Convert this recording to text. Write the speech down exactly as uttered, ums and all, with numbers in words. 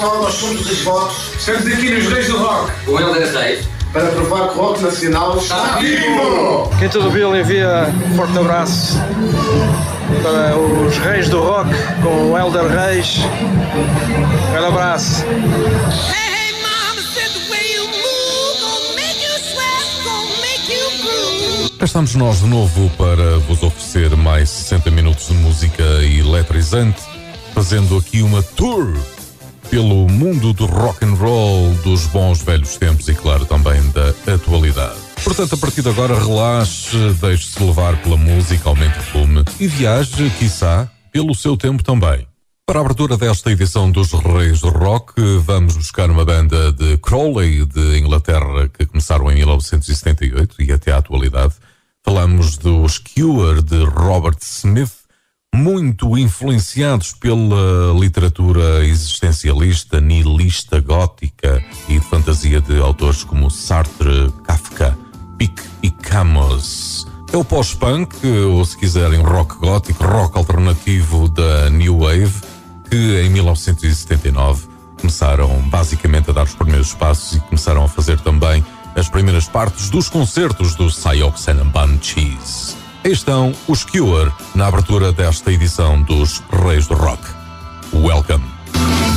pessoal, nós somos os votos. Estamos aqui nos Reis do Rock. O Helder Reis. Para provar que o rock nacional está vivo! Quinta do Bill envia um forte abraço para os Reis do Rock com o Helder Reis. Um grande abraço. Já estamos nós de novo para vos oferecer mais sessenta minutos de música eletrizante, fazendo aqui uma tour pelo mundo do rock and roll, dos bons velhos tempos e, claro, também da atualidade. Portanto, a partir de agora, relaxe, deixe-se levar pela música, aumente o volume e viaje, quiçá, pelo seu tempo também. Para a abertura desta edição dos Reis do Rock, vamos buscar uma banda de Crawley, de Inglaterra, que começaram em mil novecentos e setenta e oito e até à atualidade. Falamos dos Cure, de Robert Smith, muito influenciados pela literatura existencialista, nihilista, gótica e de fantasia de autores como Sartre, Kafka, Pic e Camus. É o pós-punk, ou se quiserem rock gótico, rock alternativo da New Wave, que em mil novecentos e setenta e nove começaram basicamente a dar os primeiros passos e começaram a fazer também as primeiras partes dos concertos dos Cyoxan and Banshees. Aí estão os Cure na abertura desta edição dos Reis do Rock. Welcome!